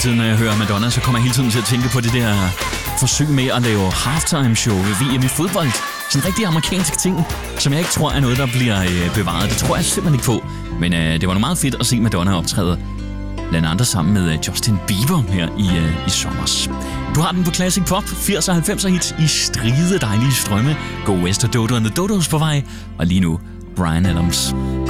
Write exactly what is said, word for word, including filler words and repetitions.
tiden, når jeg hører Madonna, så kommer jeg hele tiden til at tænke på det der forsøg med at lave halftime show ved V M i fodbold. Sådan en rigtig amerikansk ting, som jeg ikke tror er noget, der bliver øh, bevaret. Det tror jeg simpelthen ikke på. Men øh, det var noget meget fedt at se Madonna optræde. Blandt andre sammen med øh, Justin Bieber her i, øh, i sommers. Du har den på Classic Pop, firs og halvfems hit i stride dejlige strømme. Go West og Dodo and the Dodos på vej. Og lige nu, Bryan Adams.